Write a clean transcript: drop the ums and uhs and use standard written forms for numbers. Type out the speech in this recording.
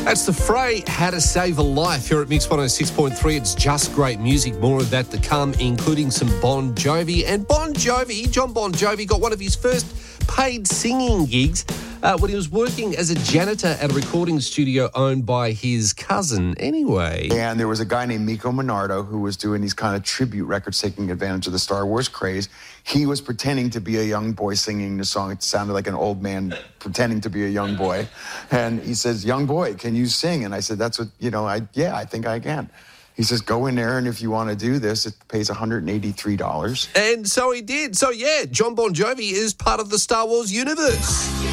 That's The Fray, How to Save a Life, here at Mix 106.3. It's just great music. More of that to come, including some Bon Jovi. And John Bon Jovi, got one of his first paid singing gigs when he was working as a janitor at a recording studio owned by his cousin anyway. And there was a guy named Miko Minardo who was doing these kind of tribute records, taking advantage of the Star Wars craze. He was pretending to be a young boy singing the song. It sounded like an old man pretending to be a young boy. And he says, "Young boy, can you sing?" And I said, "That's what, I think I can." He says, "Go in there, and if you want to do this, it pays $183. And so he did. So, yeah, John Bon Jovi is part of the Star Wars universe.